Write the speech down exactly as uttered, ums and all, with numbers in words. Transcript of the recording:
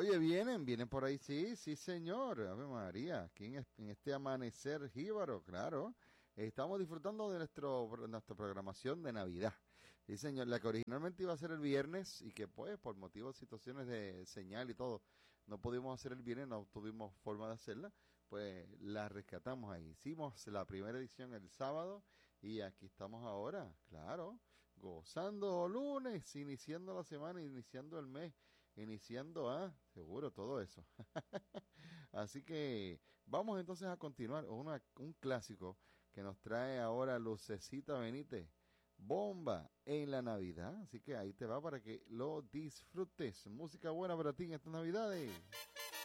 Oye, vienen, vienen por ahí, sí, sí, señor. Ave María, aquí en, es- en este amanecer jíbaro, claro. Estamos disfrutando de nuestro, nuestra programación de Navidad. Sí, señor, la que originalmente iba a ser el viernes y que pues por motivos, situaciones de señal y todo, no pudimos hacer el viernes, no tuvimos forma de hacerla, pues la rescatamos ahí. Hicimos la primera edición el sábado y aquí estamos ahora, claro, gozando lunes, iniciando la semana, iniciando el mes. Iniciando a, seguro, todo eso. Así que vamos entonces a continuar. Una, un clásico que nos trae ahora Lucecita Benítez. Bomba en la Navidad. Así que ahí te va para que lo disfrutes. Música buena para ti en estas Navidades.